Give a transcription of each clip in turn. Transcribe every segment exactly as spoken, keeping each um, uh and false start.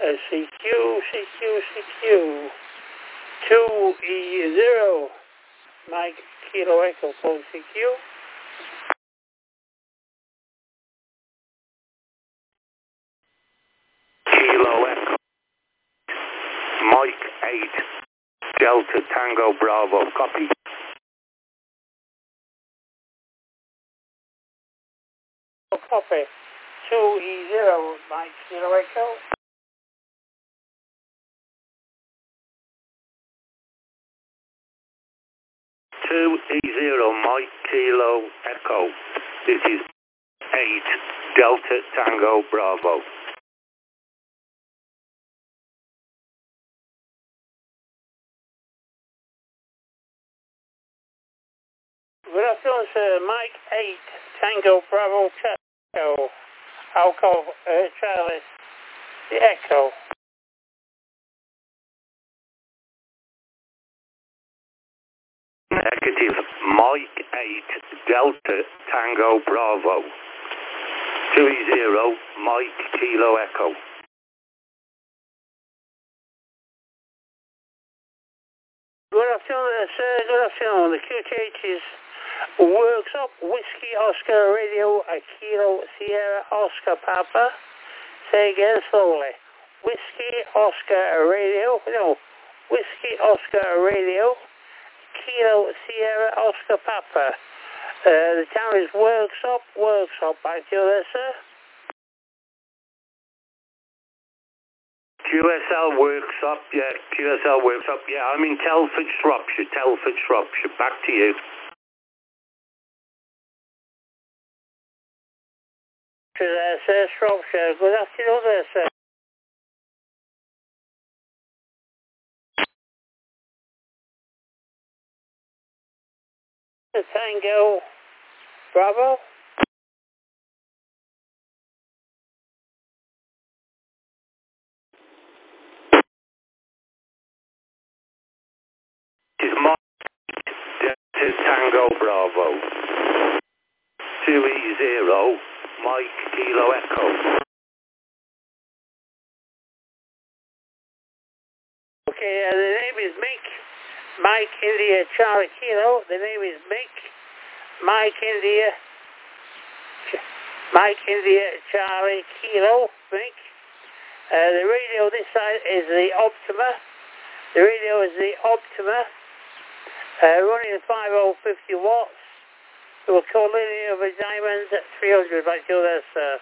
Uh, C Q, C Q, C Q. two E zero. Mike Kilo Echo code C Q. Kilo Echo. Mike eight. Delta Tango Bravo. Copy. Copy. two E zero. Mike Kilo Echo. two E zero. Mike Kilo Echo. This is eight. Delta Tango Bravo. Good afternoon, sir. Mike eight, Tango Bravo Echo. Alco uh, Charlie, the Echo. Negative. Mike eight, Delta Tango Bravo. two E zero, Mike Kilo Echo. Good afternoon, sir. Good afternoon. The Q T H is Works Up Whiskey Oscar Radio, a Kilo Sierra Oscar Papa. Say again slowly. Whiskey Oscar Radio, no, Whiskey Oscar Radio, Kilo Sierra Oscar Papa. Uh, the town is Works Up, Works Up. Back to you there, sir. Q S L Workshop, yeah, Q S L Workshop, yeah, I'm in Telford, Shropshire, Telford, Shropshire. Back to you. There, sir, Shropshire. Good afternoon there, sir. The Tango Bravo. This is Mike Delta Tango Bravo. two E zero, Mike Kilo Echo. Okay, uh, the name is Mick. Mike India Charlie Kilo. The name is Mick. Mike India. Mike India Charlie Kilo. Mick. Uh, the radio this side is the Optima. The radio is the Optima. Uh, running five oh fifty watts. To a collinear of a diamond at three hundred. Back to you there, sir.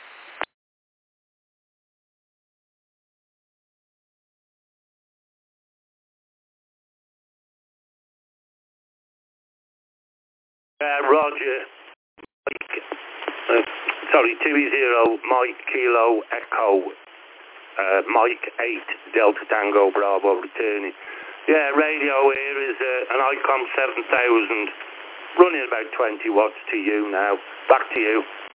Uh, Roger. Mike, uh, sorry, two E zero, Mike Kilo Echo. Uh, Mike eight, Delta Tango Bravo returning. Yeah, radio here is uh, an ICOM seven thousand, running about twenty watts to you now. Back to you.